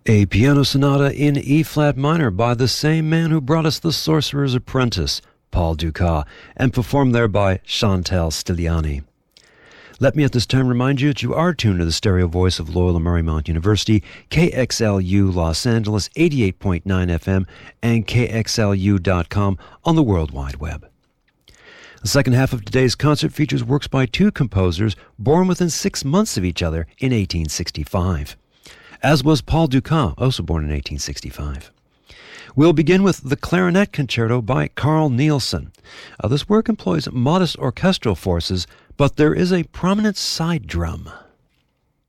A piano sonata in E-flat minor by the same man who brought us The Sorcerer's Apprentice, Paul Dukas, and performed there by Chantal Stigliani. Let me at this time remind you that you are tuned to the stereo voice of Loyola Marymount University, KXLU Los Angeles, 88.9 FM, and KXLU.com on the World Wide Web. The second half of today's concert features works by two composers born within 6 months of each other in 1865, as was Paul Dukas, also born in 1865. We'll begin with the Clarinet Concerto by Carl Nielsen. This work employs modest orchestral forces, but there is a prominent side drum.